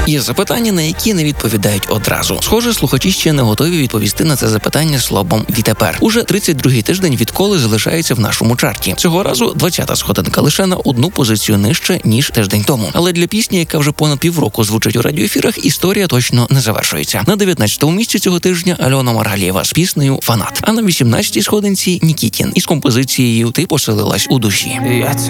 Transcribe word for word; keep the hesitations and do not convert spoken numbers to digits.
Є запитання, на які не відповідають одразу. Схоже, слухачі ще не готові відповісти на це запитання словом «відтепер». Уже тридцять другий тиждень відколи залишається в нашому чарті. Цього разу двадцята сходинка лише на одну позицію нижче, ніж тиждень тому. Але для пісні, яка вже понад півроку звучить у радіоефірах, історія точно не завершується. На дев'ятнадцятому місці цього тижня Альона Маргалієва з піснею «Фанат». А на вісімнадцятій сходинці Нікітін із композицією «Ти поселилась у душі». Я